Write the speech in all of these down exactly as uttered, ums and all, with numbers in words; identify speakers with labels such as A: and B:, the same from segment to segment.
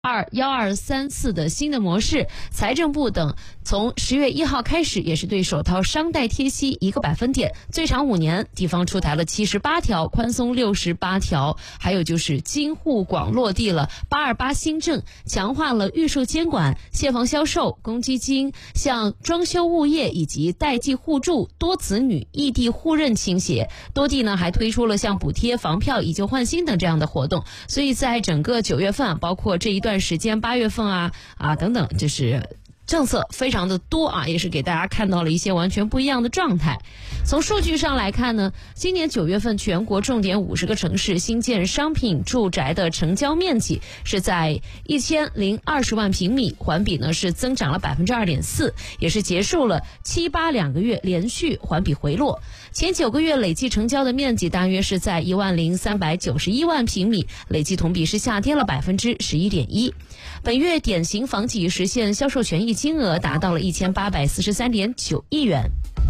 A: 二幺二三四的新的模式，财政部等从十月一号开始，也是对首套商贷贴息一个百分点，最长五年，地方出台了七十八条，宽松六十八条，还有就是京沪广落地了八二八新政，强化了预售监管、现房销售、公积金、向装修物业以及代际互助、多子女异地互认倾斜，多地呢还推出了像补贴房票、以旧换新等这样的活动，所以在整个九月份啊，包括这一段时间八月份啊啊等等，就是政策非常的多啊，也是给大家看到了一些完全不一样的状态。从数据上来看呢，今年九月份全国重点五十个城市新建商品住宅的成交面积是在一千零二十万平米，环比呢是增长了百分之二点四，也是结束了七八两个月连续环比回落。前九个月累计成交的面积大约是在一万零三百九十一万平米，累计同比是下跌了百分之十一点一。本月典型房企实现销售权益金额达到了一千八百四十三点九亿元。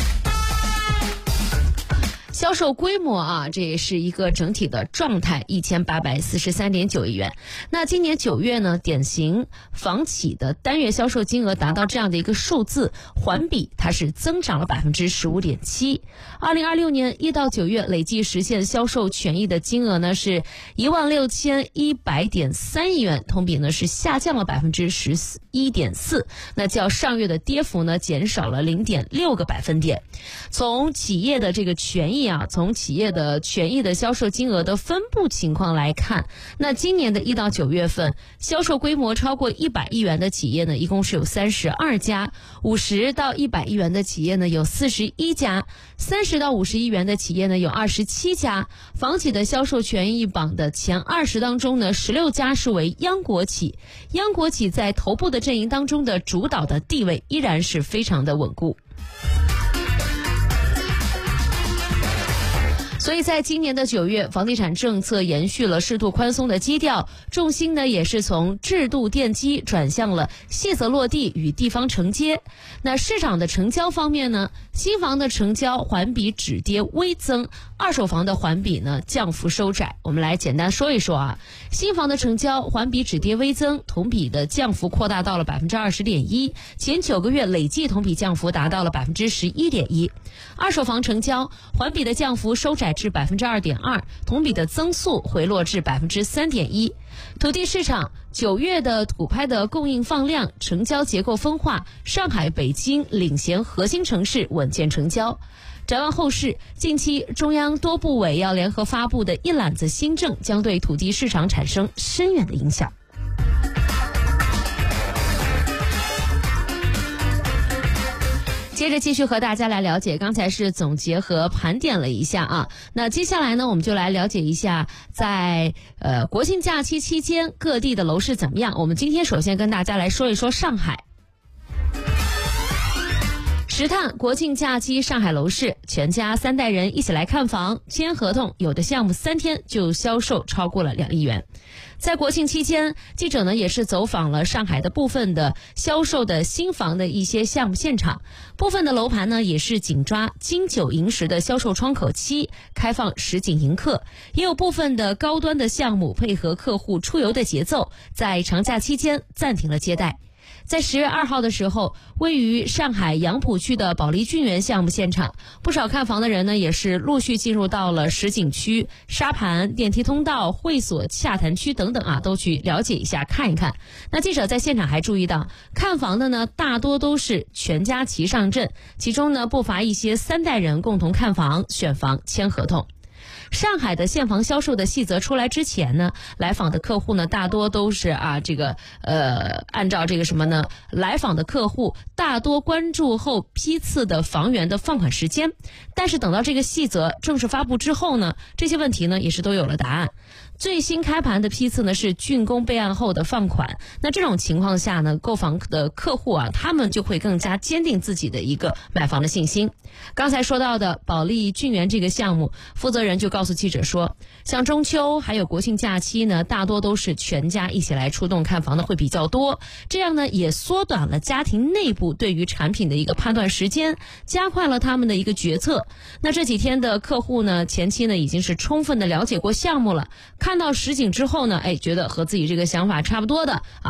A: 销售规模啊，这也是一个整体的状态，一千八百四十三点九亿元。那今年九月呢，典型房企的单月销售金额达到这样的一个数字，环比它是增长了百分之十五点七。二零二六年一到九月累计实现销售权益的金额呢是一万六千一百点三亿元，同比呢是下降了百分之十一点四。那较上月的跌幅呢减少了零点六个百分点。从企业的这个权益啊，从企业的权益的销售金额的分布情况来看，那今年的一到九月份，销售规模超过一百亿元的企业呢，一共是有三十二家；五十到一百亿元的企业呢，有四十一家；三十到五十亿元的企业呢，有二十七家。房企的销售权益榜的前二十当中呢，十六家是为央国企。央国企在头部的阵营当中的主导的地位依然是非常的稳固。所以在今年的九月，房地产政策延续了适度宽松的基调，重心呢也是从制度奠基转向了细则落地与地方承接。那市场的成交方面呢，新房的成交环比止跌微增，二手房的环比呢降幅收窄。我们来简单说一说啊，新房的成交环比止跌微增，同比的降幅扩大到了百分之二十点一，前九个月累计同比降幅达到了百分之十一点一。二手房成交环比的降幅收窄至百分之二点二，同比的增速回落至百分之三点一。土地市场九月的土拍的供应放量，成交结构分化，上海、北京领衔核心城市稳健成交。展望后市，近期中央多部委要联合发布的一揽子新政，将对土地市场产生深远的影响。接着继续和大家来了解，刚才是总结和盘点了一下啊。那接下来呢，我们就来了解一下在呃国庆假期期间各地的楼市怎么样。我们今天首先跟大家来说一说上海。实探国庆假期上海楼市，全家三代人一起来看房签合同，有的项目三天就销售超过了两亿元。在国庆期间，记者呢也是走访了上海的部分的销售的新房的一些项目现场，部分的楼盘呢也是紧抓金九银十的销售窗口期，开放实景迎客，也有部分的高端的项目配合客户出游的节奏，在长假期间暂停了接待。在十月二号的时候，位于上海杨浦区的保利骏园项目现场，不少看房的人呢也是陆续进入到了实景区、沙盘、电梯通道、会所、洽谈区等等啊，都去了解一下看一看。那记者在现场还注意到，看房的呢大多都是全家齐上阵，其中呢不乏一些三代人共同看房、选房、签合同。上海的现房销售的细则出来之前呢，来访的客户呢大多都是啊这个呃按照这个什么呢，来访的客户大多关注后批次的房源的放款时间，但是等到这个细则正式发布之后呢，这些问题呢也是都有了答案。最新开盘的批次呢是竣工备案后的放款，那这种情况下呢，购房的客户啊，他们就会更加坚定自己的一个买房的信心。刚才说到的保利骏园这个项目，负责人就告诉记者说，像中秋还有国庆假期呢，大多都是全家一起来出动看房的会比较多，这样呢也缩短了家庭内部对于产品的一个判断时间，加快了他们的一个决策。那这几天的客户呢，前期呢已经是充分的了解过项目了，看看到实景之后呢，哎，觉得和自己这个想法差不多的啊。